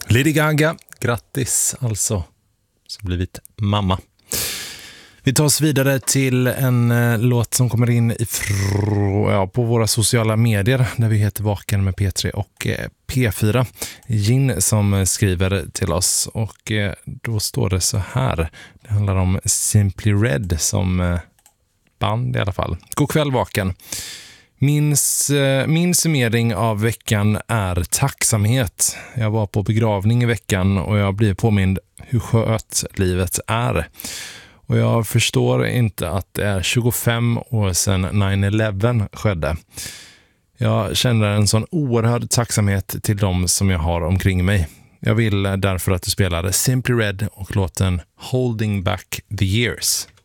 Lady Gaga, grattis alltså, som blivit mamma. Vi tar oss vidare till en låt som kommer in på våra sociala medier där vi heter Vaken med P3 och P4. Gin som skriver till oss och då står det så här. Det handlar om Simply Red som band i alla fall. God kväll Vaken. Min summering av veckan är tacksamhet. Jag var på begravning i veckan och jag blev påmind hur skött livet är. Och jag förstår inte att det är 25 år sedan 9/11 skedde. Jag känner en sån oerhörd tacksamhet till dem som jag har omkring mig. Jag vill därför att du spelar Simply Red och låten Holding Back the Years.